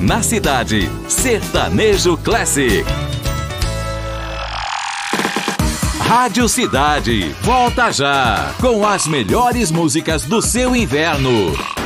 na cidade. Sertanejo Classic. Rádio Cidade, volta já com as melhores músicas do seu inverno.